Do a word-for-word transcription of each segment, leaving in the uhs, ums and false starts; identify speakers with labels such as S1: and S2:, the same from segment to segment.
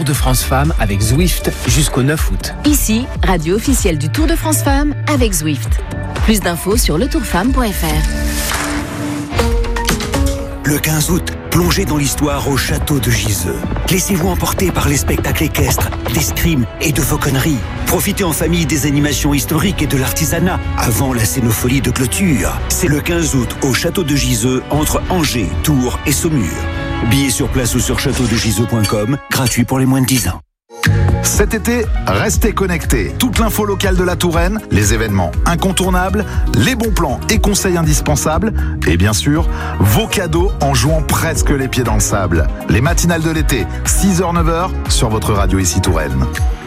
S1: de France Femmes avec Zwift jusqu'au neuf août.
S2: Ici, radio officielle du Tour de France Femmes avec Zwift. Plus d'infos sur le tour femme point f r.
S3: Le quinze août, plongez dans l'histoire au château de Giseux. Laissez-vous emporter par les spectacles équestres, d'escrime et de fauconnerie. Profitez en famille des animations historiques et de l'artisanat avant la scénopholie de clôture. C'est le quinze août au château de Giseux entre Angers, Tours et Saumur. Billets sur place ou sur château de giseux point com, gratuit pour les moins de dix ans.
S4: Cet été, restez connectés. Toute l'info locale de la Touraine, les événements incontournables, les bons plans et conseils indispensables, et bien sûr, vos cadeaux en jouant presque les pieds dans le sable. Les matinales de l'été, six heures neuf heures, sur votre radio ici Touraine.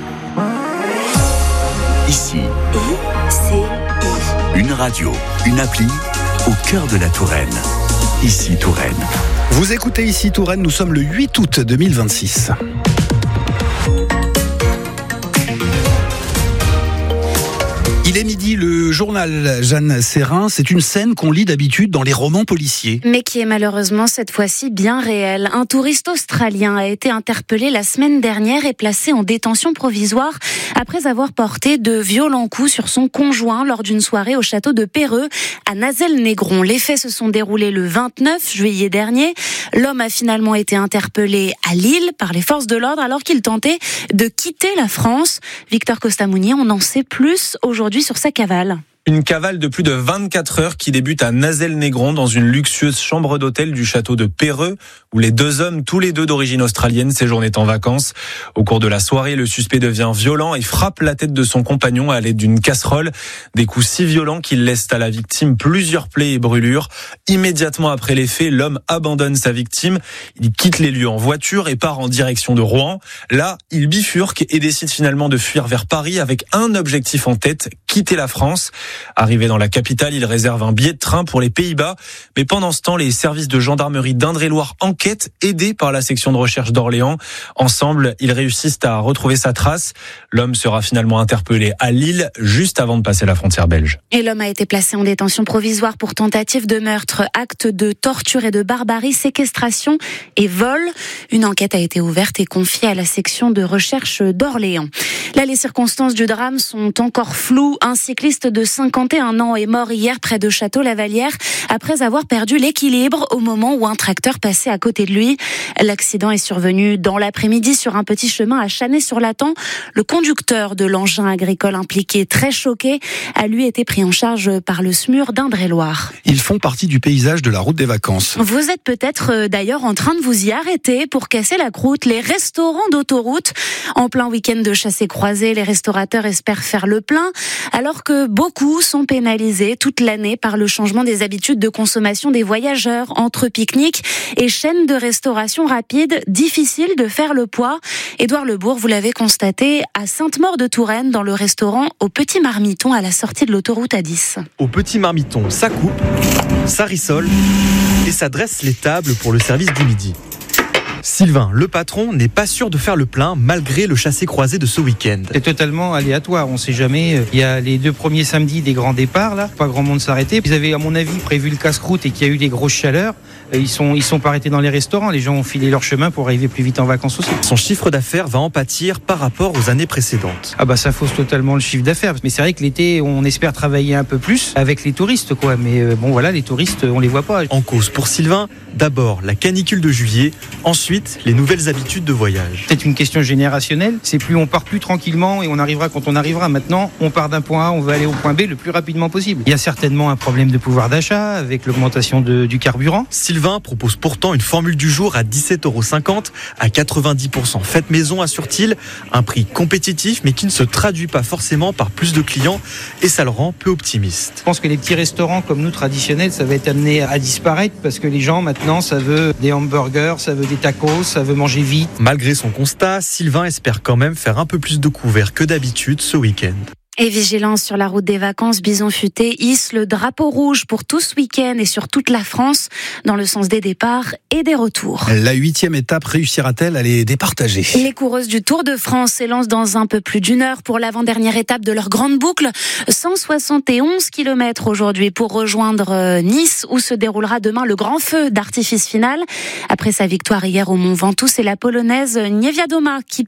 S3: Ici, une radio, une appli au cœur de la Touraine. Ici Touraine.
S5: Vous écoutez Ici Touraine, nous sommes le huit août deux mille vingt-six. Il est midi, le journal Jeanne Serrin, c'est une scène qu'on lit d'habitude dans les romans policiers.
S6: Mais qui est malheureusement cette fois-ci bien réelle. Un touriste australien a été interpellé la semaine dernière et placé en détention provisoire après avoir porté de violents coups sur son conjoint lors d'une soirée au château de Perreux à Nazelles-Négron. Les faits se sont déroulés le vingt-neuf juillet dernier. L'homme a finalement été interpellé à Lille par les forces de l'ordre alors qu'il tentait de quitter la France. Victor Costamounier, on en sait plus aujourd'hui sur sa cavale.
S7: Une cavale de plus de vingt-quatre heures qui débute à Nazelles-Négron dans une luxueuse chambre d'hôtel du château de Perreux où les deux hommes, tous les deux d'origine australienne, séjournaient en vacances. Au cours de la soirée, le suspect devient violent et frappe la tête de son compagnon à l'aide d'une casserole. Des coups si violents qu'ils laissent à la victime plusieurs plaies et brûlures. Immédiatement après les faits, l'homme abandonne sa victime. Il quitte les lieux en voiture et part en direction de Rouen. Là, il bifurque et décide finalement de fuir vers Paris avec un objectif en tête, quitter la France. Arrivé dans la capitale, il réserve un billet de train pour les Pays-Bas. Mais pendant ce temps, les services de gendarmerie d'Indre-et-Loire enquêtent, aidés par la section de recherche d'Orléans. Ensemble, ils réussissent à retrouver sa trace. L'homme sera finalement interpellé à Lille, juste avant de passer la frontière belge.
S6: Et l'homme a été placé en détention provisoire pour tentative de meurtre, acte de torture et de barbarie, séquestration et vol. Une enquête a été ouverte et confiée à la section de recherche d'Orléans. Là, les circonstances du drame sont encore floues. Un cycliste de cinquante et un ans est mort hier près de Château-Lavallière après avoir perdu l'équilibre au moment où un tracteur passait à côté de lui. L'accident est survenu dans l'après-midi sur un petit chemin à Chanay-sur-Latan. Le conducteur de l'engin agricole impliqué, très choqué, a lui été pris en charge par le S M U R d'Indre-et-Loire.
S5: Ils font partie du paysage de la route des vacances.
S6: Vous êtes peut-être d'ailleurs en train de vous y arrêter pour casser la croûte. Les restaurants d'autoroute, en plein week-end de chassé-croisé, les restaurateurs espèrent faire le plein, alors que beaucoup sont pénalisés toute l'année par le changement des habitudes de consommation des voyageurs entre pique-niques et chaînes de restauration rapide. Difficile de faire le poids. Édouard Lebourg, vous l'avez constaté à Sainte-Maure-de-Touraine dans le restaurant au Petit Marmiton à la sortie de l'autoroute A dix.
S8: Au Petit Marmiton, ça coupe, ça rissole et ça dresse les tables pour le service du midi. Sylvain, le patron, n'est pas sûr de faire le plein malgré le chassé-croisé de ce week-end.
S9: C'est totalement aléatoire, on ne sait jamais. Il y a les deux premiers samedis des grands départs, là, pas grand monde s'arrêter. Ils avaient, à mon avis, prévu le casse-croûte et qu'il y a eu des grosses chaleurs. Ils sont, ils sont pas arrêtés dans les restaurants, les gens ont filé leur chemin pour arriver plus vite en vacances aussi.
S8: Son chiffre d'affaires va en pâtir par rapport aux années précédentes.
S9: Ah bah ça fausse totalement le chiffre d'affaires. Mais c'est vrai que l'été, on espère travailler un peu plus avec les touristes, quoi. Mais euh, bon voilà, les touristes, on les voit pas.
S8: En cause pour Sylvain, d'abord la canicule de juillet, ensuite les nouvelles habitudes de voyage.
S9: C'est une question générationnelle. C'est plus on part plus tranquillement et on arrivera quand on arrivera. Maintenant, on part d'un point A, on va aller au point B le plus rapidement possible. Il y a certainement un problème de pouvoir d'achat avec l'augmentation de, du carburant.
S8: Sylvain propose pourtant une formule du jour à dix-sept euros cinquante, à quatre-vingt-dix pour cent faites maison, assure-t-il. Un prix compétitif mais qui ne se traduit pas forcément par plus de clients et ça le rend peu optimiste.
S9: Je pense que les petits restaurants comme nous traditionnels, ça va être amené à disparaître parce que les gens maintenant, ça veut des hamburgers, ça veut des tacos, ça veut manger vite.
S8: Malgré son constat, Sylvain espère quand même faire un peu plus de couverts que d'habitude ce week-end.
S6: Et vigilance sur la route des vacances, Bison Futé hisse le drapeau rouge pour tout ce week-end et sur toute la France, dans le sens des départs et des retours.
S5: La huitième étape réussira-t-elle à les départager ?
S6: Les coureuses du Tour de France s'élancent dans un peu plus d'une heure pour l'avant-dernière étape de leur grande boucle. cent soixante et onze kilomètres aujourd'hui pour rejoindre Nice, où se déroulera demain le grand feu d'artifice final. Après sa victoire hier au Mont Ventoux, c'est la Polonaise Niewiadoma qui